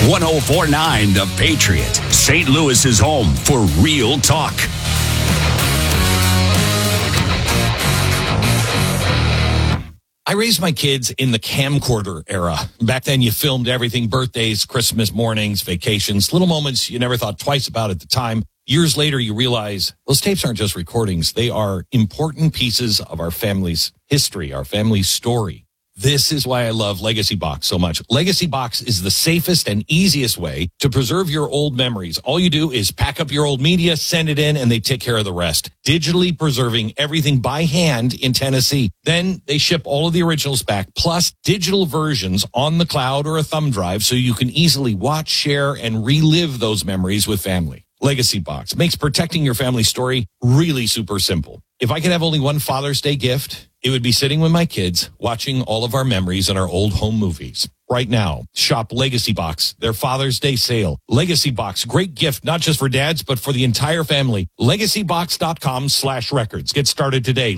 104.9 The Patriot, St. Louis's home for real talk. I raised my kids in the camcorder era. Back then, you filmed everything: birthdays, Christmas mornings, vacations, little moments you never thought twice about at the time. Years later, you realize those tapes aren't just recordings. They are important pieces of our family's history, our family's story. This is why I love Legacy Box so much. Legacy Box is the safest and easiest way to preserve your old memories. All you do is pack up your old media, send it in, and they take care of the rest. Digitally preserving everything by hand in Tennessee. Then they ship all of the originals back, plus digital versions on the cloud or a thumb drive so you can easily watch, share, and relive those memories with family. Legacy Box makes protecting your family story really super simple. If I could have only one Father's Day gift, it would be sitting with my kids, watching all of our memories and our old home movies. Right now, shop Legacy Box, their Father's Day sale. Legacy Box, great gift, not just for dads, but for the entire family. LegacyBox.com/records. Get started today.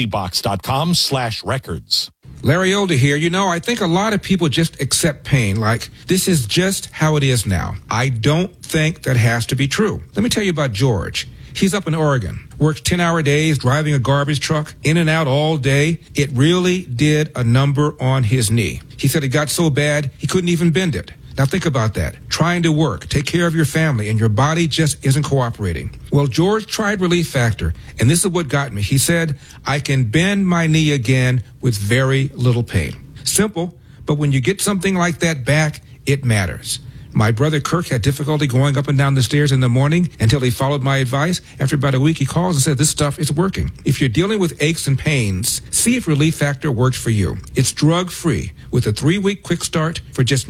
LegacyBox.com/records. Larry Older here. I think a lot of people just accept pain like this is just how it is now. I don't think that has to be true. Let me tell you about George. He's up in Oregon, works 10-hour days, driving a garbage truck, in and out all day. It really did a number on his knee. He said it got so bad, he couldn't even bend it. Now think about that. Trying to work, take care of your family, and your body just isn't cooperating. Well, George tried Relief Factor, and this is what got me. He said, I can bend my knee again with very little pain. Simple, but when you get something like that back, it matters. My brother Kirk had difficulty going up and down the stairs in the morning until he followed my advice. After about a week, he calls and said, this stuff is working. If you're dealing with aches and pains, see if Relief Factor works for you. It's drug-free with a 3-week quick start for just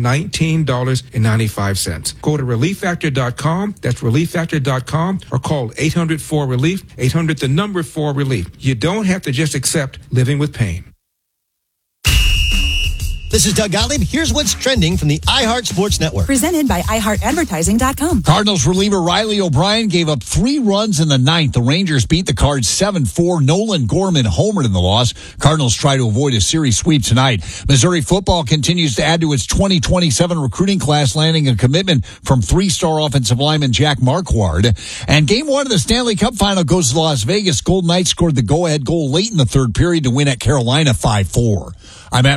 $19.95. Go to ReliefFactor.com. That's ReliefFactor.com, or call 800-4-RELIEF, 800-4-RELIEF. You don't have to just accept living with pain. This is Doug Gottlieb. Here's what's trending from the iHeart Sports Network. Presented by iHeartAdvertising.com. Cardinals reliever Riley O'Brien gave up 3 runs in the 9th. The Rangers beat the Cards 7-4. Nolan Gorman homered in the loss. Cardinals try to avoid a series sweep tonight. Missouri football continues to add to its 2027 recruiting class, landing a commitment from 3-star offensive lineman Jack Marquardt. And Game 1 of the Stanley Cup Final goes to Las Vegas. Golden Knights scored the go-ahead goal late in the third period to win at Carolina 5-4. I'm at